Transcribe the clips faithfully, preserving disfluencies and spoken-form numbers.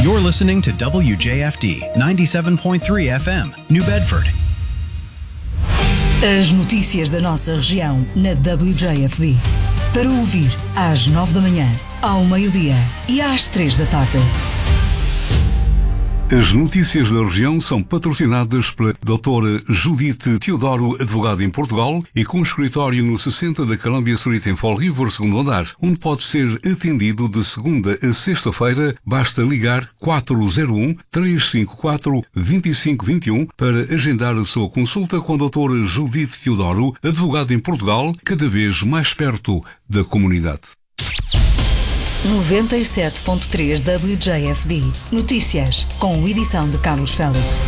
You're listening to W J F D ninety-seven point three F M, New Bedford. As notícias da nossa região na W J F D. Para ouvir às nove da manhã, ao meio-dia e às três da tarde. As notícias da região são patrocinadas pela doutora Judite Teodoro, advogada em Portugal e com escritório no sessenta da Columbia Street em Fall River, segundo andar, onde pode ser atendido de segunda a sexta-feira. Basta ligar quatro zero um, três cinco quatro, dois cinco dois um para agendar a sua consulta com a doutora Judite Teodoro, advogada em Portugal, cada vez mais perto da comunidade. noventa e sete ponto três W J F D. Notícias, com edição de Carlos Félix.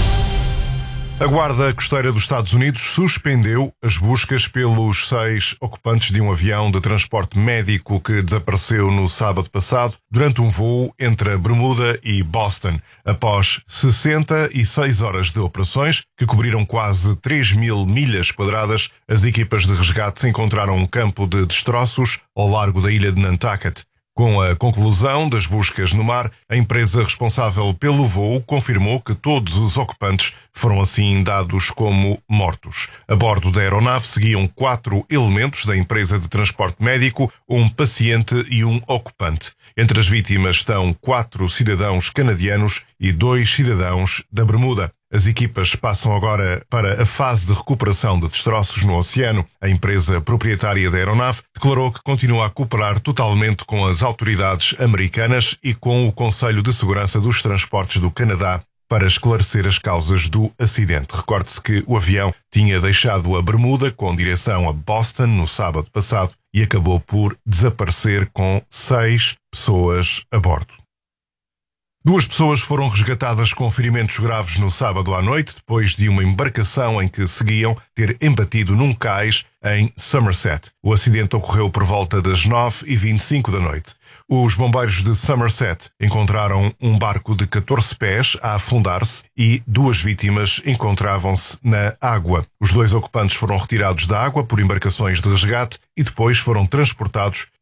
A Guarda Costeira dos Estados Unidos suspendeu as buscas pelos seis ocupantes de um avião de transporte médico que desapareceu no sábado passado durante um voo entre a Bermuda e Boston. Após sessenta e seis horas de operações, que cobriram quase três mil milhas quadradas, as equipas de resgate encontraram um campo de destroços ao largo da ilha de Nantucket. Com a conclusão das buscas no mar, a empresa responsável pelo voo confirmou que todos os ocupantes foram assim dados como mortos. A bordo da aeronave seguiam quatro elementos da empresa de transporte médico, um paciente e um ocupante. Entre as vítimas estão quatro cidadãos canadianos e dois cidadãos da Bermuda. As equipas passam agora para a fase de recuperação de destroços no oceano. A empresa proprietária da aeronave declarou que continua a cooperar totalmente com as autoridades americanas e com o Conselho de Segurança dos Transportes do Canadá para esclarecer as causas do acidente. Recorde-se que o avião tinha deixado a Bermuda com direção a Boston no sábado passado e acabou por desaparecer com seis pessoas a bordo. Duas pessoas foram resgatadas com ferimentos graves no sábado à noite, depois de uma embarcação em que seguiam ter embatido num cais em Somerset. O acidente ocorreu por volta das nove e vinte e cinco da noite. Os bombeiros de Somerset encontraram um barco de catorze pés a afundar-se e duas vítimas encontravam-se na água. Os dois ocupantes foram retirados da água por embarcações de resgate e depois foram transportados